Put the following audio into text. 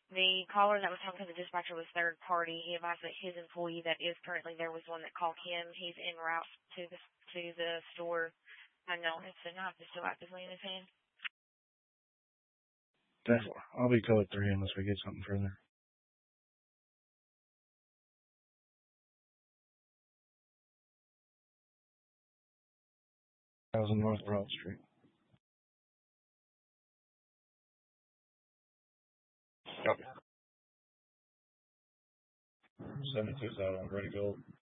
The caller that was talking to the dispatcher was third party. He advised that his employee that is currently there was one that called him. He's en route to the store. I know his knife is still actively in his hand. Definitely. I'll be code 3 unless we get something further. 1000 North Broad Street. Copy. 72's out on ready to go.